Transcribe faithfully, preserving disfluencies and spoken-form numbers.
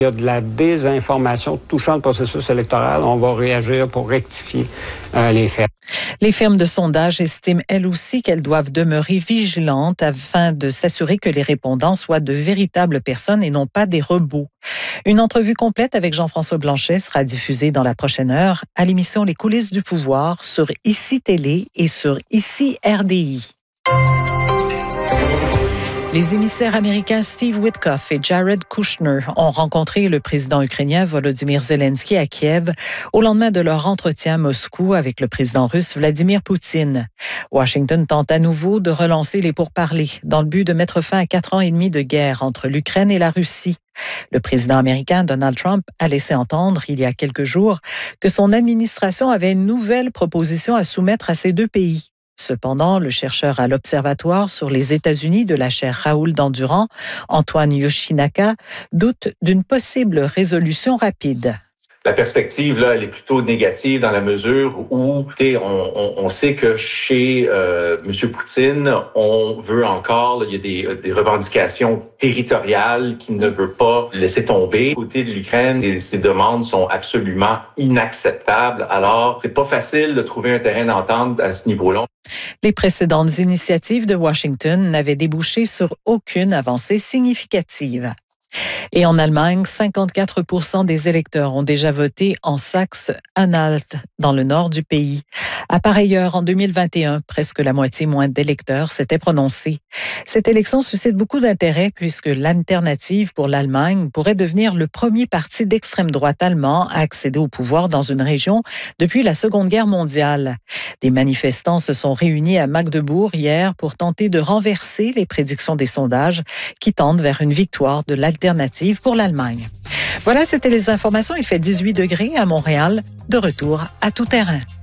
Il y a de la désinformation touchant le processus électoral. On va réagir pour rectifier euh, les faits. Les firmes de sondage estiment elles aussi qu'elles doivent demeurer vigilantes afin de s'assurer que les répondants soient de véritables personnes et non pas des robots. Une entrevue complète avec Jean-François Blanchet sera diffusée dans la prochaine heure à l'émission Les coulisses du pouvoir sur Ici Télé et sur Ici R D I. Les émissaires américains Steve Witkoff et Jared Kushner ont rencontré le président ukrainien Volodymyr Zelensky à Kiev au lendemain de leur entretien à Moscou avec le président russe Vladimir Poutine. Washington tente à nouveau de relancer les pourparlers dans le but de mettre fin à quatre ans et demi de guerre entre l'Ukraine et la Russie. Le président américain Donald Trump a laissé entendre il y a quelques jours que son administration avait une nouvelle proposition à soumettre à ces deux pays. Cependant, le chercheur à l'Observatoire sur les États-Unis de la chaire Raoul Dandurand, Antoine Yoshinaka, doute d'une possible résolution rapide. La perspective, là, elle est plutôt négative dans la mesure où, on, on, on sait que chez euh, M. Poutine, on veut encore, là, il y a des, des revendications territoriales qu'il ne veut pas laisser tomber. Du côté de l'Ukraine, ces, ces demandes sont absolument inacceptables. Alors, c'est pas facile de trouver un terrain d'entente à ce niveau-là. Les précédentes initiatives de Washington n'avaient débouché sur aucune avancée significative. Et en Allemagne, cinquante-quatre pour cent des électeurs ont déjà voté en Saxe-Anhalt, dans le nord du pays. À pareille heure, en deux mille vingt et un, presque la moitié moins d'électeurs s'étaient prononcés. Cette élection suscite beaucoup d'intérêt puisque l'Alternative pour l'Allemagne pourrait devenir le premier parti d'extrême droite allemand à accéder au pouvoir dans une région depuis la Seconde Guerre mondiale. Des manifestants se sont réunis à Magdebourg hier pour tenter de renverser les prédictions des sondages qui tendent vers une victoire de l'Alternative pour l'Allemagne. Voilà, c'était les informations. Il fait dix-huit degrés à Montréal. De retour à tout terrain.